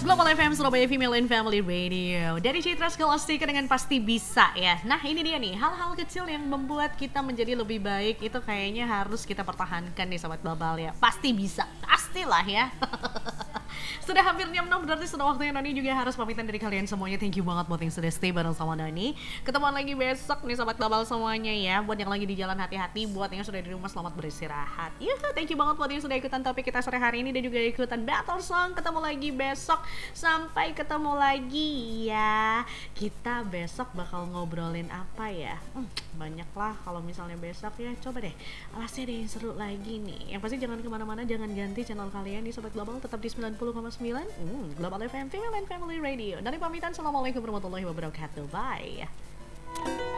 Global FM Surabaya Female and Family Radio. Dari Citra Scholastika dengan pasti bisa ya. Nah ini dia nih, hal-hal kecil yang membuat kita menjadi lebih baik itu kayaknya harus kita pertahankan nih Sobat Global ya. Pasti bisa, pastilah ya. Sudah hampir jam 6 berarti sudah waktunya Noni juga harus pamitan dari kalian semuanya. Thank you banget buat yang sudah stay bareng sama Noni. Ketemuan lagi besok nih Sobat Global semuanya ya. Buat yang lagi di jalan hati-hati, buat yang sudah di rumah selamat beristirahat. Yuh, thank you banget buat yang sudah ikutan topik kita sore hari ini dan juga ikutan battle song. Ketemu lagi besok. Sampai ketemu lagi ya. Kita besok bakal ngobrolin apa ya? Banyak lah kalau misalnya besok ya. Coba deh, pasti ada yang seru lagi nih. Yang pasti jangan kemana-mana, jangan ganti channel kalian di Sobat Global. Tetap di 90,9 Global FM Female and Family Radio. Dari pamitan, assalamualaikum warahmatullahi wabarakatuh. Bye.